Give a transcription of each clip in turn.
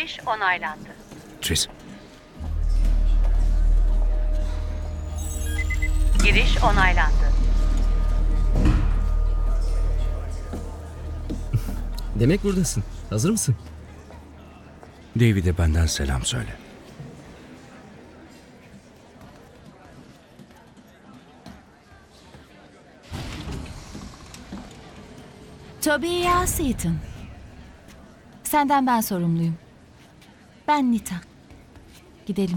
Giriş onaylandı. Tris, Giriş onaylandı. Demek buradasın. Hazır mısın? David'e benden selam söyle. Tobias Eaton. Senden ben sorumluyum. Ben Nita. Gidelim.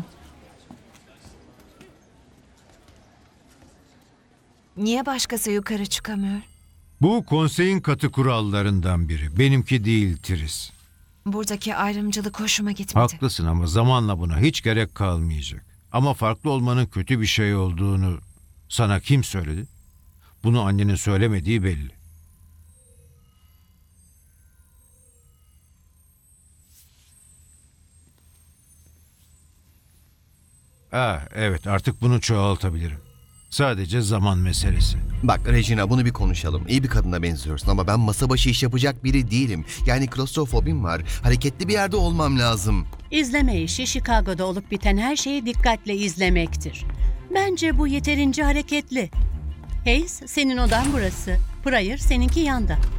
Niye başkası yukarı çıkamıyor? Bu konseyin katı kurallarından biri. Benimki değil Tris. Buradaki ayrımcılık hoşuma gitmedi. Haklısın ama zamanla buna hiç gerek kalmayacak. Ama farklı olmanın kötü bir şey olduğunu sana kim söyledi? Bunu annenin söylemediği belli. Evet, artık bunu çoğaltabilirim. Sadece zaman meselesi. Bak Regina, bunu bir konuşalım. İyi bir kadına benziyorsun ama ben masa başı iş yapacak biri değilim. Yani klostrofobim var. Hareketli bir yerde olmam lazım. İzleme işi Chicago'da olup biten her şeyi dikkatle izlemektir. Bence bu yeterince hareketli. Hayes, senin odan burası. Pryor, seninki yanda.